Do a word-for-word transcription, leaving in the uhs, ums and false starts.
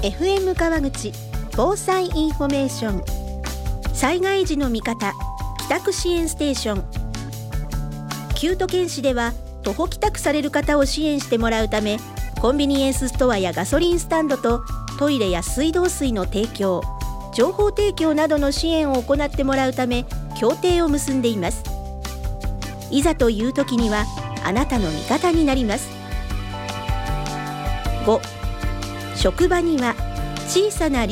エフエム 川口防災インフォメーション、災害時の味方帰宅支援ステーション。旧都県市では徒歩帰宅される方を支援してもらうため、コンビニエンスストアやガソリンスタンドとトイレや水道水の提供、情報提供などの支援を行ってもらうため協定を結んでいます。いざという時にはあなたの味方になります。ご、職場には小さな